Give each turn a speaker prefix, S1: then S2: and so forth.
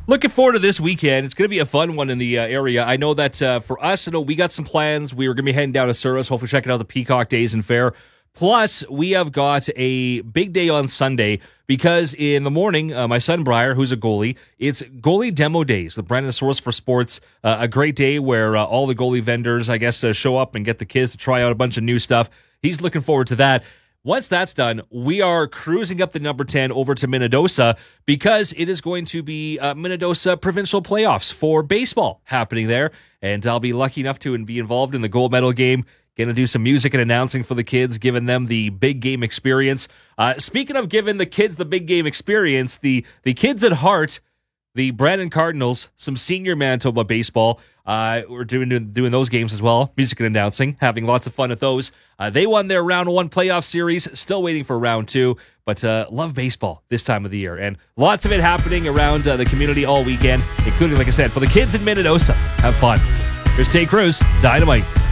S1: Looking forward to this weekend. It's going to be a fun one in the area. I know that for us, we got some plans. We were going to be heading down to Souris, hopefully checking out the Peacock Days and Fair. Plus, we have got a big day on Sunday because in the morning, my son Briar, who's a goalie, it's goalie demo days with Brandon Source for Sports. A great day where all the goalie vendors, I guess, show up and get the kids to try out a bunch of new stuff. He's looking forward to that. Once that's done, we are cruising up the number 10 over to Minnedosa because it is going to be Minnedosa provincial playoffs for baseball happening there. And I'll be lucky enough to be involved in the gold medal game. Going to do some music and announcing for the kids, giving them the big game experience. Speaking of giving the kids the big game experience, the kids at heart, the Brandon Cardinals, some senior Manitoba baseball. We're doing those games as well, music and announcing, having lots of fun at those. They won their round 1 playoff series, still waiting for round 2, but love baseball this time of the year. And lots of it happening around the community all weekend, including, like I said, for the kids in Minnedosa. Have fun. Here's Tate Cruz, Dynamite.